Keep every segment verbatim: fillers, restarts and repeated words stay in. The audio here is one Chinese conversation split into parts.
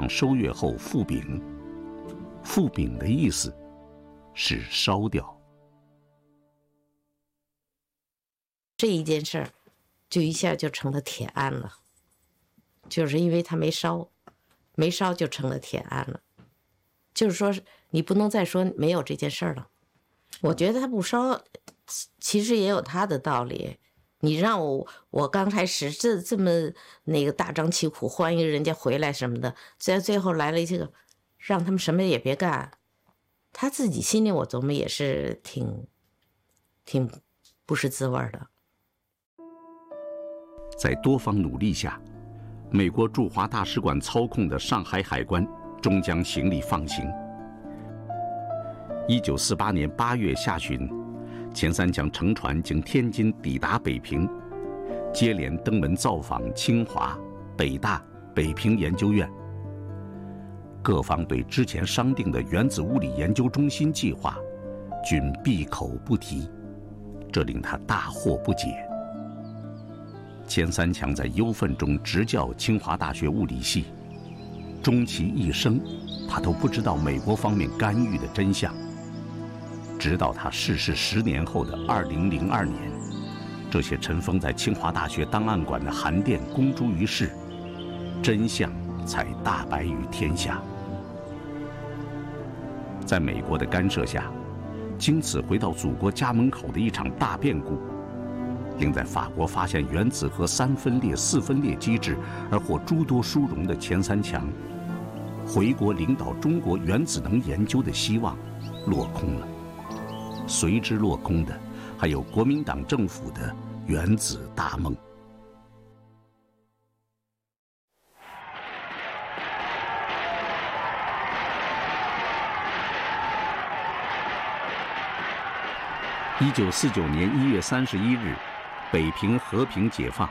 方收阅后复禀。复禀的意思是烧掉。 这一件事儿，就一下就成了铁案了，就是因为他没烧，没烧就成了铁案了。就是说，你不能再说没有这件事儿了。我觉得他不烧，其实也有他的道理。你让我，我刚开始这这么那个大张旗鼓欢迎人家回来什么的，在最后来了这个，让他们什么也别干，他自己心里我琢磨也是挺，挺不是滋味的。 在多方努力下，美国驻华大使馆操控的上海海关终将行李放行。一九四八年八月下旬，钱三强乘船经天津抵达北平，接连登门造访清华、北大、北平研究院。各方对之前商定的原子物理研究中心计划均闭口不提，这令他大惑不解。钱三强在忧愤中执教清华大学物理系，终其一生，他都不知道美国方面干预的真相。直到他逝世十年后的二零零二年，这些尘封在清华大学档案馆的函电公诸于世，真相才大白于天下。在美国的干涉下，经此回到祖国家门口的一场大变故，令在法国发现原子核三分裂、四分裂机制而获诸多殊荣的钱三强，回国领导中国原子能研究的希望落空了。随之落空的，还有国民党政府的原子大梦。一九四九年一月三十一日，北平和平解放。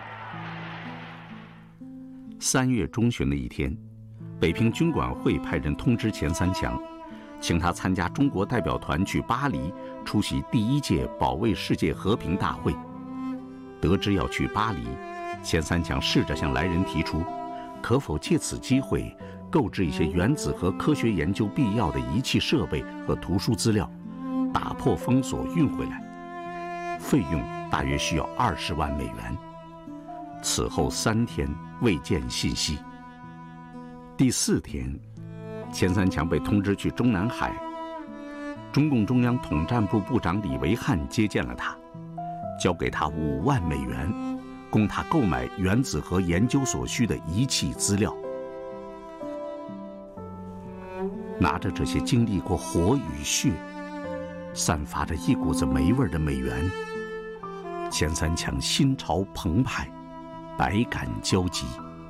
三月中旬的一天，北平军管会派人通知钱三强，请他参加中国代表团去巴黎出席第一届保卫世界和平大会。得知要去巴黎，钱三强试着向来人提出，可否借此机会购置一些原子核科学研究必要的仪器设备和图书资料，打破封锁运回来，费用大约需要二十万美元。此后三天未见信息。第四天，钱三强被通知去中南海，中共中央统战部部长李维汉接见了他，交给他五万美元，供他购买原子核研究所需的仪器资料。拿着这些经历过火与血，散发着一股子霉味的美元，钱三强心潮澎湃，百感交集。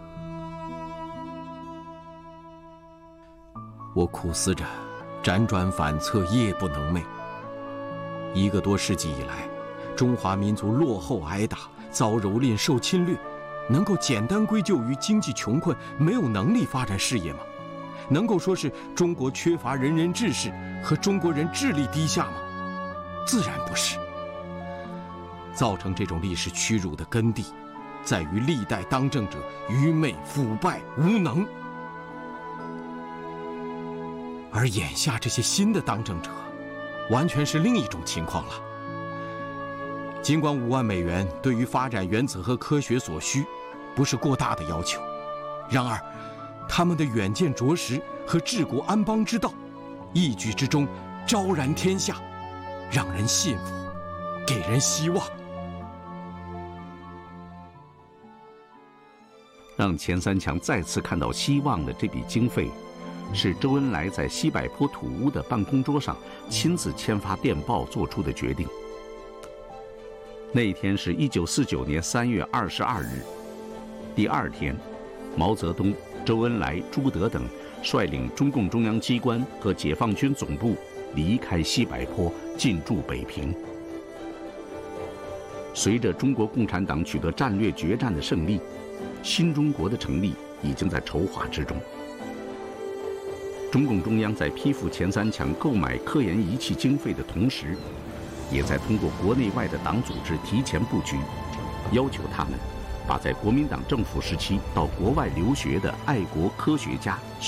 我苦思着，辗转反侧，夜不能寐。一个多世纪以来，中华民族落后挨打，遭蹂躏受侵略，能够简单归咎于经济穷困，没有能力发展事业吗？能够说是中国缺乏仁人志士和中国人智力低下吗？自然不是。造成这种历史屈辱的根蒂，在于历代当政者愚昧、腐败、无能。而眼下这些新的当政者，完全是另一种情况了。尽管五万美元对于发展原子核科学所需，不是过大的要求，然而，他们的远见卓识和治国安邦之道，一举之中昭然天下，让人信服，给人希望。 让钱三强再次看到希望的这笔经费，是周恩来在西柏坡土屋的办公桌上亲自签发电报做出的决定。那一天是一九四九年三月二十二日，第二天，毛泽东、周恩来、朱德等率领中共中央机关和解放军总部离开西柏坡，进驻北平。随着中国共产党取得战略决战的胜利，新中国的成立已经在筹划之中。中共中央在批复钱三强购买科研仪器经费的同时，也在通过国内外的党组织提前布局，要求他们把在国民党政府时期到国外留学的爱国科学家